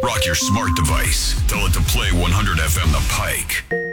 Rock your smart device. Tell it to play 100 FM The Pike.